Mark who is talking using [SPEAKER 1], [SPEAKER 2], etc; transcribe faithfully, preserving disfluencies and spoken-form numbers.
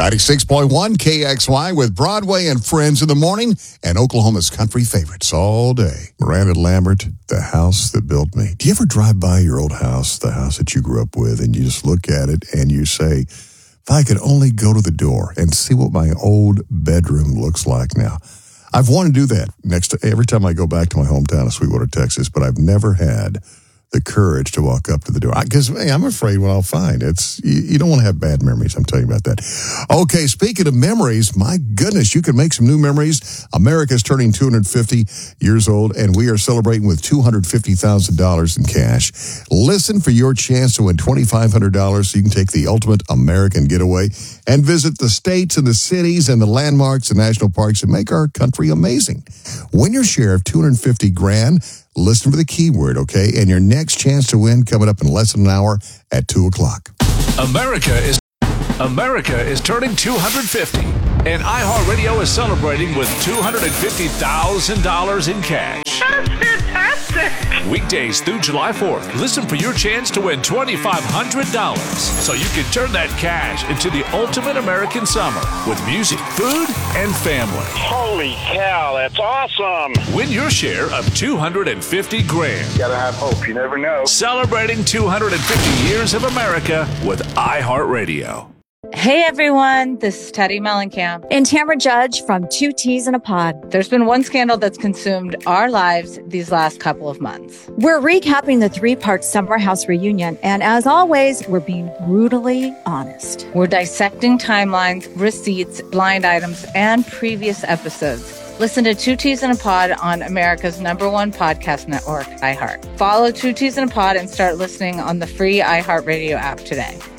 [SPEAKER 1] ninety-six point one K X Y with Broadway and Friends in the morning and Oklahoma's country favorites all day. Miranda Lambert, The House That Built Me. Do you ever drive by your old house, the house that you grew up with, and you just look at it and you say, if I could only go to the door and see what my old bedroom looks like now. I've wanted to do that next to every time I go back to my hometown of Sweetwater, Texas, but I've never had the courage to walk up to the door. Because hey, I'm afraid what I'll find. It's you, you don't want to have bad memories. I'm telling you about that. Okay, speaking of memories, my goodness, you can make some new memories. America's turning two hundred fifty years old, and we are celebrating with two hundred fifty thousand dollars in cash. Listen for your chance to win twenty-five hundred dollars so you can take the ultimate American getaway and visit the states and the cities and the landmarks and national parks and make our country amazing. Win your share of two hundred fifty grand. Listen for the keyword, okay? And your next chance to win coming up in less than an hour at two o'clock.
[SPEAKER 2] America is America is turning two hundred fifty, and iHeartRadio is celebrating with two hundred fifty thousand dollars in cash.
[SPEAKER 3] That's fantastic!
[SPEAKER 2] Weekdays through July fourth, listen for your chance to win twenty-five hundred dollars so you can turn that cash into the ultimate American summer with music, food, and family.
[SPEAKER 3] Holy cow, that's awesome!
[SPEAKER 2] Win your share of two hundred fifty grand.
[SPEAKER 3] Gotta have hope, you never know.
[SPEAKER 2] Celebrating two hundred fifty years of America with iHeartRadio.
[SPEAKER 4] Hey everyone, this is Teddy Mellencamp
[SPEAKER 5] and Tamara Judge from Two T's in a Pod.
[SPEAKER 4] There's been one scandal that's consumed our lives these last couple of months.
[SPEAKER 5] We're recapping the three-part Summer House reunion, and as always, we're being brutally honest.
[SPEAKER 4] We're dissecting timelines, receipts, blind items, and previous episodes. Listen to Two T's in a Pod on America's number one podcast network, iHeart. Follow Two T's in a Pod and start listening on the free iHeartRadio app today.